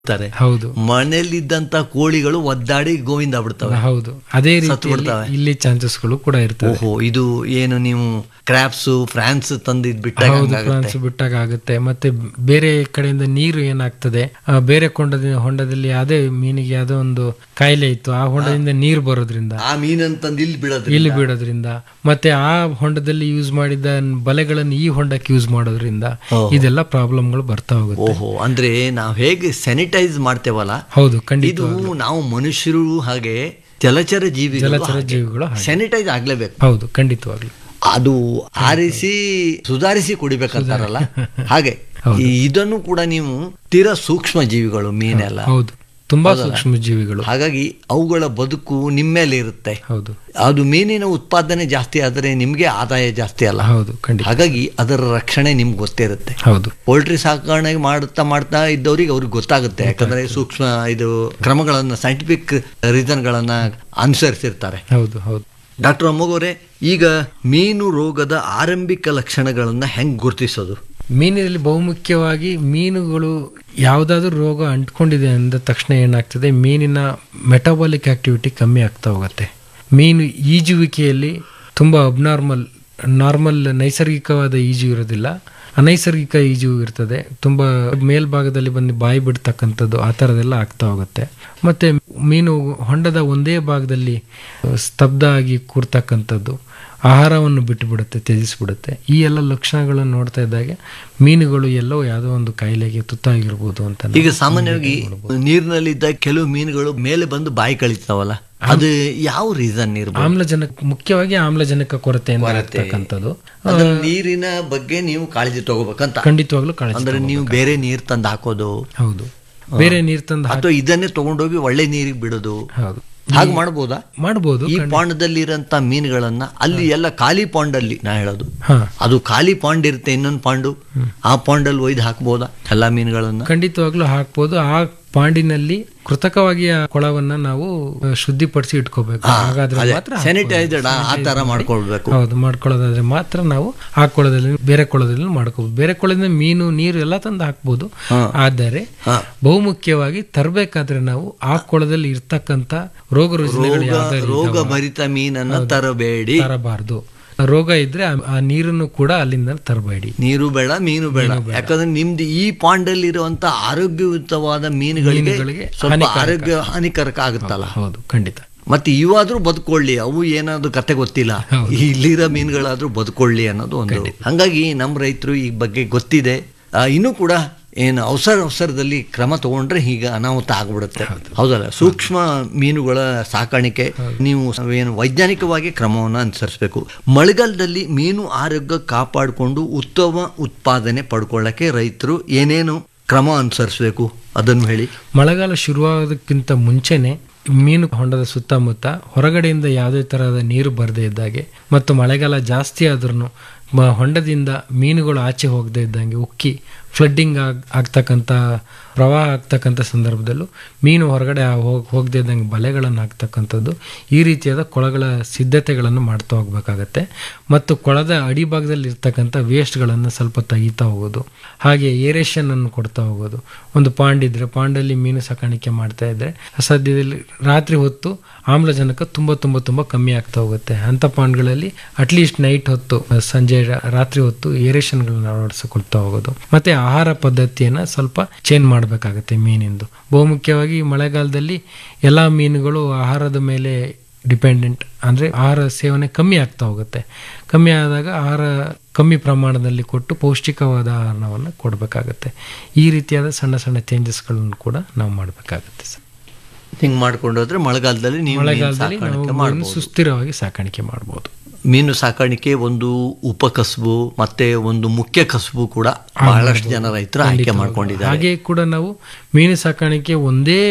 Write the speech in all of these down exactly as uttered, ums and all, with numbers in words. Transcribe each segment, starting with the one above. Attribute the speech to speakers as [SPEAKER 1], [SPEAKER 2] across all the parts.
[SPEAKER 1] ಹೌದು,
[SPEAKER 2] ಮನೆಯಲ್ಲಿದ್ದಂತ ಕೋಳಿಗಳು ಒದ್ದಾಡಿ ಗೋವಿಂದ ಬಿಡ್ತವೆ.
[SPEAKER 1] ಹೌದು, ಅದೇ ರೀತಿ ಇಲ್ಲಿ ಚಾನ್ಸಸ್ಗಳು ಕೂಡ ಇರ್ತವೆ.
[SPEAKER 2] ಓಹೋ, ಇದು ಏನು ನೀವು ಕ್ರಾಪ್ಸ್ ಫ್ರಾನ್ಸ್ ತಂದಿದ್ ಬಿಟ್ಟಾಗ
[SPEAKER 1] ಹೌದು, ಫ್ರಾನ್ಸ್ ಬಿಟ್ಟಾಗ ಆಗುತ್ತೆ. ಮತ್ತೆ ಬೇರೆ ಕಡೆಯಿಂದ ನೀರು ಏನಾಗ್ತದೆ, ಬೇರೆ ಕೊಂಡದ ಹೊಂಡದಲ್ಲಿ ಅದೇ ಮೀನಿಗೆ ಯಾವುದೋ ಒಂದು ಕಾಯಿಲೆ ಇತ್ತು, ಆ ಹೊಂಡದಿಂದ ನೀರು ಬರೋದ್ರಿಂದ
[SPEAKER 2] ಆ ಮೀನಂತಂದು ಇಲ್ಲಿ ಬೀಳೋದ್ರಿಂದ
[SPEAKER 1] ಇಲ್ಲಿ ಬೀಳೋದ್ರಿಂದ ಮತ್ತೆ ಆ ಹೊಂಡದಲ್ಲಿ ಯೂಸ್ ಮಾಡಿದ ಬಲೆಗಳನ್ನು ಈ ಹೊಂಡಕ್ಕೆ ಯೂಸ್ ಮಾಡೋದ್ರಿಂದ ಇದೆಲ್ಲ ಪ್ರಾಬ್ಲಮ್ಗಳು ಬರ್ತಾ ಹೋಗುತ್ತೆ.
[SPEAKER 2] ಓಹೋ, ಅಂದ್ರೆ ನಾವು ಹೇಗೆ ಸ್ಯಾನಿಟೈಸ್ ಮಾಡ್ತೇವಲ್ಲ,
[SPEAKER 1] ಹೌದು, ಖಂಡಿತ.
[SPEAKER 2] ಇದು ನಾವು ಮನುಷ್ಯರು ಹಾಗೆ ಜಲಚರ ಜೀವಿ
[SPEAKER 1] ಜಲಚರ ಜೀವಿಗಳು
[SPEAKER 2] ಸ್ಯಾನಿಟೈಸ್ ಆಗ್ಲೇಬೇಕು.
[SPEAKER 1] ಹೌದು, ಖಂಡಿತವಾಗ್ಲು
[SPEAKER 2] ಅದು ಆರಿಸಿ ಸುಧಾರಿಸಿ ಕುಡಿಬೇಕಂತಾರಲ್ಲ ಹಾಗೆ ಇದನ್ನು ಕೂಡ ನೀವು ತೀರಾ ಸೂಕ್ಷ್ಮ ಜೀವಿಗಳು ಮೀನೆಲ್ಲ.
[SPEAKER 1] ಹೌದು, ತುಂಬಾ ಸೂಕ್ಷ್ಮ ಜೀವಿಗಳು.
[SPEAKER 2] ಹಾಗಾಗಿ ಅವುಗಳ ಬದುಕು ನಿಮ್ಮೇಲೆ ಇರುತ್ತೆ.
[SPEAKER 1] ಹೌದು,
[SPEAKER 2] ಅದು ಮೀನಿನ ಉತ್ಪಾದನೆ ಜಾಸ್ತಿ ಆದರೆ ನಿಮ್ಗೆ ಆದಾಯ ಜಾಸ್ತಿ ಅಲ್ಲ.
[SPEAKER 1] ಹೌದು, ಖಂಡಿತ.
[SPEAKER 2] ಹಾಗಾಗಿ ಅದರ ರಕ್ಷಣೆ ನಿಮ್ಗೆ ಗೊತ್ತಿರುತ್ತೆ.
[SPEAKER 1] ಹೌದು,
[SPEAKER 2] ಪೋಲ್ಟ್ರಿ ಸಾಕಣೆ ಮಾಡ್ತಾ ಮಾಡ್ತಾ ಇದ್ದವ್ರಿಗೆ ಅವ್ರಿಗೆ ಗೊತ್ತಾಗುತ್ತೆ. ಯಾಕಂದ್ರೆ ಸೂಕ್ಷ್ಮ ಇದು ಕ್ರಮಗಳನ್ನ ಸೈಂಟಿಫಿಕ್ ರೀಸನ್ ಗಳನ್ನ ಅನುಸರಿಸಿರ್ತಾರೆ.
[SPEAKER 1] ಹೌದು, ಹೌದು.
[SPEAKER 2] ಡಾಕ್ಟರ್ ಅಮ್ಮಗೌರೆ, ಈಗ ಮೀನು ರೋಗದ ಆರಂಭಿಕ ಲಕ್ಷಣಗಳನ್ನ ಹೆಂಗ್ ಗುರುತಿಸೋದು?
[SPEAKER 1] ಮೀನಿನಲ್ಲಿ ಬಹುಮುಖ್ಯವಾಗಿ ಮೀನುಗಳು ಯಾವುದಾದ್ರೂ ರೋಗ ಅಂಟ್ಕೊಂಡಿದೆ ಅಂದ ತಕ್ಷಣ ಏನಾಗ್ತದೆ, ಮೀನಿನ ಮೆಟಾಬಾಲಿಕ್ ಆಕ್ಟಿವಿಟಿ ಕಮ್ಮಿ ಆಗ್ತಾ ಹೋಗುತ್ತೆ. ಮೀನು ಈಜುವಿಕೆಯಲ್ಲಿ ತುಂಬ ಅಬ್ನಾರ್ಮಲ್, ನಾರ್ಮಲ್ ನೈಸರ್ಗಿಕವಾದ ಈಜು ಇರೋದಿಲ್ಲ, ಅನೈಸರ್ಗಿಕ ಈಜು ಇರ್ತದೆ. ತುಂಬ ಮೇಲ್ಭಾಗದಲ್ಲಿ ಬಂದು ಬಾಯಿ ಬಿಡ್ತಕ್ಕಂಥದ್ದು, ಆ ಥರದೆಲ್ಲ ಆಗ್ತಾ ಹೋಗುತ್ತೆ. ಮತ್ತು ಮೀನು ಹೊಂಡದ ಒಂದೇ ಭಾಗದಲ್ಲಿ ಸ್ತಬ್ಧ ಆಗಿ ಕೂರ್ತಕ್ಕಂಥದ್ದು, ಆಹಾರವನ್ನು ಬಿಟ್ಟು ಬಿಡುತ್ತೆ, ತ್ಯಜಿಸ್ಬಿಡುತ್ತೆ. ಈ ಎಲ್ಲ ಲಕ್ಷಣಗಳನ್ನು ನೋಡ್ತಾ ಇದ್ದಾಗ ಮೀನುಗಳು ಎಲ್ಲೋ ಯಾವುದೋ ಒಂದು ಕಾಯಿಲೆಗೆ ತುತ್ತಾಗಿರ್ಬೋದು ಅಂತ.
[SPEAKER 2] ಈಗ ಸಾಮಾನ್ಯವಾಗಿ ನೀರಿನಲ್ಲಿದ್ದ ಕೆಲವು ಮೀನುಗಳು ಮೇಲೆ ಬಂದು ಬಾಯಿ ಕಳಿತಾವಲ್ಲ, ಅದು ಯಾವ ರೀಸನ್ ಇರ್ಬೋದು?
[SPEAKER 1] ಆಮ್ಲಜನಕ, ಮುಖ್ಯವಾಗಿ ಆಮ್ಲಜನಕ ಕೊರತೆ ಇರ್ತಕ್ಕಂಥದ್ದು.
[SPEAKER 2] ನೀರಿನ ಬಗ್ಗೆ ನೀವು ಕಾಳಜಿ ತಗೋಬೇಕಂತ.
[SPEAKER 1] ಖಂಡಿತವಾಗ್ಲೂ ಕಾಳಜಿ.
[SPEAKER 2] ಅಂದ್ರೆ ನೀವು ಬೇರೆ ನೀರು ತಂದು ಹಾಕೋದು.
[SPEAKER 1] ಹೌದು, ಬೇರೆ ನೀರು ತಂದು
[SPEAKER 2] ಅಥವಾ ಇದನ್ನೇ ತಗೊಂಡೋಗಿ ಒಳ್ಳೆ ನೀರಿಗೆ ಬಿಡೋದು.
[SPEAKER 1] ಹೌದು,
[SPEAKER 2] ಹಾಗೆ ಮಾಡಬಹುದಾ?
[SPEAKER 1] ಮಾಡಬಹುದು.
[SPEAKER 2] ಈ ಪಾಂಡದಲ್ಲಿ ಇರೋಂತ ಮೀನುಗಳನ್ನ ಅಲ್ಲಿ ಎಲ್ಲ ಖಾಲಿ ಪಾಂಡಲ್ಲಿ ನಾ ಹೇಳೋದು, ಅದು ಖಾಲಿ ಪಾಂಡ್ ಇರುತ್ತೆ, ಇನ್ನೊಂದು ಪಾಂಡು, ಆ ಪಾಂಡಲ್ಲಿ ಒಯ್ದು ಹಾಕ್ಬೋದಾ ಎಲ್ಲಾ ಮೀನುಗಳನ್ನ?
[SPEAKER 1] ಖಂಡಿತವಾಗ್ಲೂ ಹಾಕ್ಬೋದು. ಆ ಪಾಂಡಿನಲ್ಲಿ ಕೃತಕವಾಗಿ ಆ ಕೊಳವನ್ನ ನಾವು ಶುದ್ಧಿಪಡಿಸಿ ಇಟ್ಕೋಬೇಕು. ಹಾಗಾದ್ರೆ ಮಾತ್ರ
[SPEAKER 2] ಸ್ಯಾನಿಟೈಸ್ಡ್ ಆ ತರ ಮಾಡ್ಕೊಳ್ಬೇಕು.
[SPEAKER 1] ಹೌದು, ಮಾಡ್ಕೊಳ್ಳೋದಾದ್ರೆ ಮಾತ್ರ ನಾವು ಆ ಕೊಳದಲ್ಲಿ ಬೇರೆ ಕೊಳದಲ್ಲಿ ಮಾಡ್ಕೋಬಹುದು. ಬೇರೆ ಕೊಳದಿಂದ ಮೀನು ನೀರು ಎಲ್ಲ ತಂದು ಹಾಕ್ಬೋದು. ಆದರೆ ಬಹುಮುಖ್ಯವಾಗಿ ತರಬೇಕಾದ್ರೆ ನಾವು ಆ ಕೊಳದಲ್ಲಿ ಇರ್ತಕ್ಕಂಥ ರೋಗ ರುಜಿನಗಳು,
[SPEAKER 2] ರೋಗ ಭರಿತ ಮೀನನ್ನ ತರಬೇಡಿ,
[SPEAKER 1] ತರಬಾರ್ದು. ರೋಗ ಇದ್ರೆ ಆ ನೀರನ್ನು ಕೂಡ ಅಲ್ಲಿಂದ ತರಬೇಡಿ.
[SPEAKER 2] ನೀರು ಬೇಡ, ಮೀನು ಬೇಡ. ಯಾಕಂದ್ರೆ ನಿಮ್ದು ಈ ಪಾಂಡಲ್ಲಿ ಇರುವಂತ ಆರೋಗ್ಯಯುತವಾದ ಮೀನುಗಳಿಗೆ ಸ್ವಲ್ಪ ಆರೋಗ್ಯ ಹಾನಿಕರಕ ಆಗುತ್ತಲ್ಲ.
[SPEAKER 1] ಹೌದು, ಖಂಡಿತ.
[SPEAKER 2] ಮತ್ತೆ ಇವಾದ್ರೂ ಬದುಕೊಳ್ಳಿ, ಅವು ಏನಾದ್ರು ಕತೆ ಗೊತ್ತಿಲ್ಲ, ಇಲ್ಲಿರೋ ಮೀನುಗಳಾದ್ರೂ ಬದುಕೊಳ್ಳಿ ಅನ್ನೋದು ಒಂದು. ಹಂಗಾಗಿ ನಮ್ಮ ರೈತರು ಈ ಬಗ್ಗೆ ಗೊತ್ತಿದೆ. ಇನ್ನೂ ಕೂಡ ಏನು ಅವಸರ ಅವಸರದಲ್ಲಿ ಕ್ರಮ ತಗೊಂಡ್ರೆ ಹೀಗೆ ಅನಾಹುತ ಆಗ್ಬಿಡುತ್ತೆ. ಹೌದಲ್ಲ? ಸೂಕ್ಷ್ಮ ಮೀನುಗಳ ಸಾಕಾಣಿಕೆ ನೀವು ಏನು ವೈಜ್ಞಾನಿಕವಾಗಿ ಕ್ರಮವನ್ನು ಅನುಸರಿಸಬೇಕು. ಮಳೆಗಾಲದಲ್ಲಿ ಮೀನು ಆರೋಗ್ಯ ಕಾಪಾಡಿಕೊಂಡು ಉತ್ತಮ ಉತ್ಪಾದನೆ ಪಡ್ಕೊಳ್ಳಕ್ಕೆ ರೈತರು ಏನೇನು ಕ್ರಮ ಅನುಸರಿಸಬೇಕು ಅದನ್ನು ಹೇಳಿ.
[SPEAKER 1] ಮಳೆಗಾಲ ಶುರುವಾಗೋದಕ್ಕಿಂತ ಮುಂಚೆನೆ ಮೀನು ಹೊಂಡದ ಸುತ್ತಮುತ್ತ ಹೊರಗಡೆಯಿಂದ ಯಾವುದೇ ತರಹದ ನೀರು ಬರದೇ ಇದ್ದಾಗೆ ಮತ್ತು ಮಳೆಗಾಲ ಜಾಸ್ತಿ ಆದ್ರೂ ಹೊಂಡದಿಂದ ಮೀನುಗಳು ಆಚೆ ಹೋಗದೇ ಇದ್ದಂಗೆ ಉಕ್ಕಿ ಫ್ಲಡ್ಡಿಂಗ್ ಆಗ್ ಆಗ್ತಕ್ಕಂಥ ಪ್ರವಾಹ ಆಗ್ತಕ್ಕಂಥ ಸಂದರ್ಭದಲ್ಲೂ ಮೀನು ಹೊರಗಡೆ ಹೋಗಿ ಹೋಗದೇ ಇದ್ದಂಗೆ ಬಲೆಗಳನ್ನು ಹಾಕ್ತಕ್ಕಂಥದ್ದು, ಈ ರೀತಿಯಾದ ಕೊಳಗಳ ಸಿದ್ಧತೆಗಳನ್ನು ಮಾಡ್ತಾ ಹೋಗ್ಬೇಕಾಗತ್ತೆ. ಮತ್ತು ಕೊಳದ ಅಡಿಭಾಗದಲ್ಲಿ ಇರ್ತಕ್ಕಂಥ ವೇಸ್ಟ್ಗಳನ್ನು ಸ್ವಲ್ಪ ತೆಗಿತಾ ಹೋಗೋದು, ಹಾಗೆ ಏರೇಷನನ್ನು ಕೊಡ್ತಾ ಹೋಗೋದು. ಒಂದು ಪಾಂಡ್ ಇದ್ದರೆ ಪಾಂಡಲ್ಲಿ ಮೀನು ಸಾಕಾಣಿಕೆ ಮಾಡ್ತಾ ಇದ್ದರೆ ಸದ್ಯದಲ್ಲಿ ರಾತ್ರಿ ಹೊತ್ತು ಆಮ್ಲಜನಕ ತುಂಬ ತುಂಬ ತುಂಬ ಕಮ್ಮಿ ಆಗ್ತಾ ಹೋಗುತ್ತೆ. ಅಂಥ ಪಾಂಡ್ಗಳಲ್ಲಿ ಅಟ್ಲೀಸ್ಟ್ ನೈಟ್ ಹೊತ್ತು, ಸಂಜೆ ರಾತ್ರಿ ಹೊತ್ತು ಏರೇಷನ್ಗಳನ್ನ ಅಳವಡಿಸಿಕೊಳ್ತಾ ಹೋಗೋದು. ಮತ್ತು ಆಹಾರ ಪದ್ಧತಿಯನ್ನು ಸ್ವಲ್ಪ ಚೇಂಜ್ ಮಾಡಬೇಕಾಗತ್ತೆ ಮೀನಿಂದು. ಬಹುಮುಖ್ಯವಾಗಿ ಮಳೆಗಾಲದಲ್ಲಿ ಎಲ್ಲ ಮೀನುಗಳು ಆಹಾರದ ಮೇಲೆ ಡಿಪೆಂಡೆಂಟ್, ಅಂದರೆ ಆಹಾರ ಸೇವನೆ ಕಮ್ಮಿ ಆಗ್ತಾ ಹೋಗುತ್ತೆ. ಕಮ್ಮಿ ಆದಾಗ ಆಹಾರ ಕಮ್ಮಿ ಪ್ರಮಾಣದಲ್ಲಿ ಕೊಟ್ಟು ಪೌಷ್ಟಿಕವಾದ ಆಹಾರವನ್ನು ಕೊಡಬೇಕಾಗತ್ತೆ. ಈ ರೀತಿಯಾದ ಸಣ್ಣ ಸಣ್ಣ ಚೇಂಜಸ್ಗಳನ್ನು ಕೂಡ ನಾವು ಮಾಡಬೇಕಾಗತ್ತೆ ಸರ್.
[SPEAKER 2] ಹಿಂಗೆ ಮಾಡ್ಕೊಂಡೋದ್ರೆ ಮಳೆಗಾಲದಲ್ಲಿ ನೀವು
[SPEAKER 1] ಮಳೆಗಾಲದಲ್ಲಿ ಸುಸ್ಥಿರವಾಗಿ ಸಾಕಾಣಿಕೆ ಮಾಡ್ಬೋದು.
[SPEAKER 2] ಮೀನು ಸಾಕಾಣಿಕೆ ಒಂದು ಉಪಕಸಬು ಮತ್ತೆ ಒಂದು ಮುಖ್ಯ ಕಸಬು ಕೂಡ ಬಹಳಷ್ಟು ಜನ ರೈತರು ಆಯ್ಕೆ ಮಾಡ್ಕೊಂಡಿದ್ದಾರೆ.
[SPEAKER 1] ಹಾಗೆ ಕೂಡ ನಾವು ಮೀನು ಸಾಕಾಣಿಕೆ ಒಂದೇ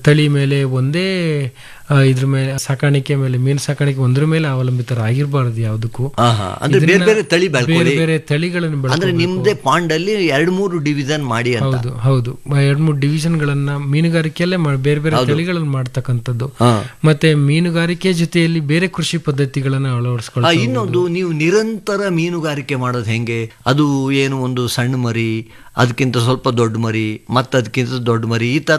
[SPEAKER 1] ತಳಿ ಮೇಲೆ ಒಂದೇ ಆ, ಇದ್ರ ಮೇಲೆ ಸಾಕಾಣಿಕೆ ಮೇಲೆ ಮೀನು ಸಾಕಾಣಿಕೆ ಒಂದ್ರ ಮೇಲೆ ಅವಲಂಬಿತರಾಗಿರ್ಬಾರ್ದು ಯಾವುದಕ್ಕೂ.
[SPEAKER 2] ಆಹಾ, ಅಂದ್ರೆ ಬೇರೆ ಬೇರೆ ತಳಿ
[SPEAKER 1] ಬೇರೆ
[SPEAKER 2] ಬೆಳ್ಕೊಳ್ಳಿ.
[SPEAKER 1] ಬೇರೆ ತಳಿಗಳನ್ನು ಬೆಳೆ
[SPEAKER 2] ಅಂದ್ರೆ ನಿಮ್ದೇ ಪಾಂಡ್ ಅಲ್ಲಿ ಎರಡು ಮೂರು ಡಿವಿಷನ್ ಮಾಡಿ ಅಂತ.
[SPEAKER 1] ಹೌದು ಹೌದು ಎರಡ್ ಮೂರು ಡಿವಿಷನ್ ಗಳನ್ನ ಮೀನುಗಾರಿಕೆಯಲ್ಲೇ ಮಾಡ್- ಬೇರೆ ಬೇರೆ ತಳಿಗಳನ್ನು ಮಾಡ್ತಕ್ಕಂಥದ್ದು.
[SPEAKER 2] ಹಾ.
[SPEAKER 1] ಮತ್ತೆ ಮೀನುಗಾರಿಕೆ ಜೊತೆಯಲ್ಲಿ ಬೇರೆ ಕೃಷಿ ಪದ್ಧತಿಗಳನ್ನ
[SPEAKER 2] ಆ,
[SPEAKER 1] ಅಳವಡಿಸ್ಕೊಳ್ಳಿ.
[SPEAKER 2] ಇನ್ನೊಂದು, ನೀವು ನಿರಂತರ ಮೀನುಗಾರಿಕೆ ಮಾಡೋದು ಹೆಂಗೆ? ಅದು ಏನು ಒಂದು ಸಣ್ಣ ಮರಿ, ಅದಕ್ಕಿಂತ ಸ್ವಲ್ಪ ದೊಡ್ಡ ಮರಿ, ಮತ್ತೆ ಅದಕ್ಕಿಂತ ದೊಡ್ಡ ಮರಿ, ಈ ತರ